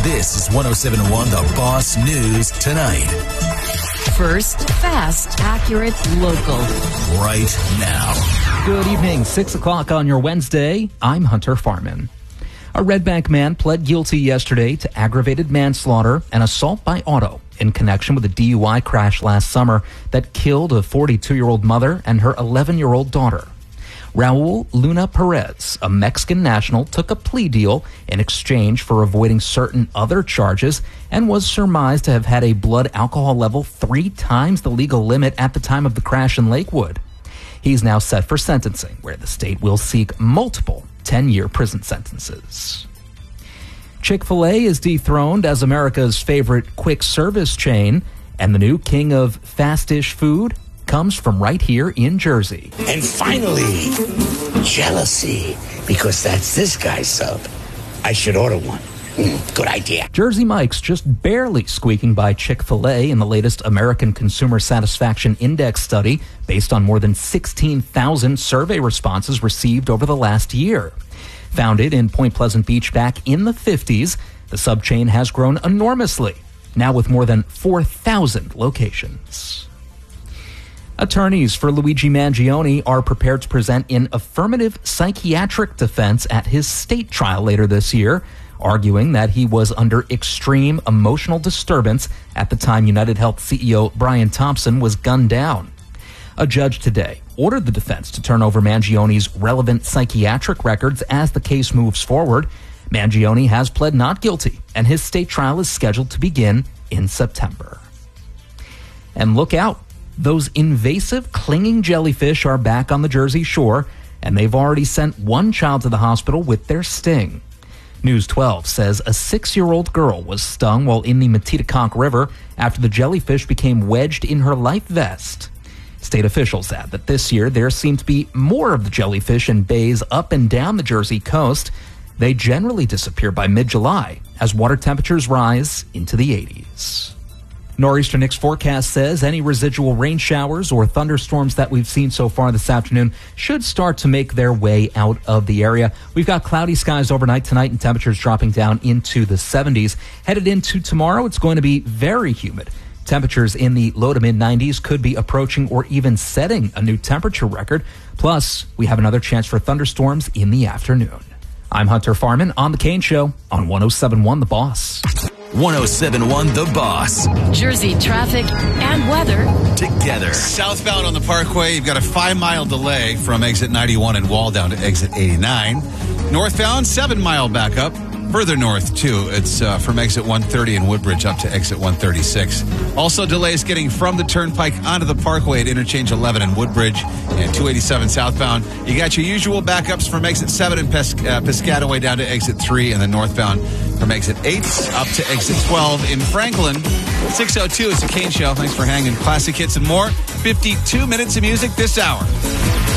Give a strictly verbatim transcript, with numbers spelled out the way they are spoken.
This is one oh seven point one The Boss News Tonight. First, fast, accurate, local. Right now. Good evening, six o'clock on your Wednesday. I'm Hunter Farman. A Red Bank man pled guilty yesterday to aggravated manslaughter and assault by auto in connection with a D U I crash last summer that killed a forty-two-year-old mother and her eleven-year-old daughter. Raul Luna Perez, a Mexican national, took a plea deal in exchange for avoiding certain other charges and was surmised to have had a blood alcohol level three times the legal limit at the time of the crash in Lakewood. He's now set for sentencing, where the state will seek multiple ten-year prison sentences. Chick-fil-A is dethroned as America's favorite quick service chain, and the new king of fast-ish food comes from right here in Jersey. And finally, jealousy, because that's this guy's sub. I should order one. Mm, good idea. Jersey Mike's just barely squeaking by Chick-fil-A in the latest American Consumer Satisfaction Index study based on more than sixteen thousand survey responses received over the last year. Founded in Point Pleasant Beach back in the fifties, the sub-chain has grown enormously, now with more than four thousand locations. Attorneys for Luigi Mangione are prepared to present an affirmative psychiatric defense at his state trial later this year, arguing that he was under extreme emotional disturbance at the time United Health C E O Brian Thompson was gunned down. A judge today ordered the defense to turn over Mangione's relevant psychiatric records as the case moves forward. Mangione has pled not guilty, and his state trial is scheduled to begin in September. And look out. Those invasive clinging jellyfish are back on the Jersey shore, and they've already sent one child to the hospital with their sting. News twelve says a six-year-old girl was stung while in the Metedeconk River after the jellyfish became wedged in her life vest. State officials add that this year there seem to be more of the jellyfish in bays up and down the Jersey coast. They generally disappear by mid-July as water temperatures rise into the eighties. Nor'easter Nick's forecast says any residual rain showers or thunderstorms that we've seen so far this afternoon should start to make their way out of the area. We've got cloudy skies overnight tonight and temperatures dropping down into the seventies. Headed into tomorrow, it's going to be very humid. Temperatures in the low to mid nineties could be approaching or even setting a new temperature record. Plus, we have another chance for thunderstorms in the afternoon. I'm Hunter Farman on The Kane Show on one oh seven point one The Boss. one oh seven point one The Boss. Jersey traffic and weather together. Southbound on the Parkway, you've got a five-mile delay from exit ninety-one in Wall down to exit eighty-nine. Northbound, seven-mile backup. Further north, too. It's uh, from exit one thirty in Woodbridge up to exit one thirty-six. Also, delays getting from the Turnpike onto the Parkway at interchange eleven in Woodbridge and two eighty-seven southbound. You got your usual backups from exit seven in Pes- uh, Piscataway down to exit three, and then northbound from exit eight up to exit twelve in Franklin. six oh two, it's a Kane Show. Thanks for hanging. Classic hits and more. fifty-two minutes of music this hour.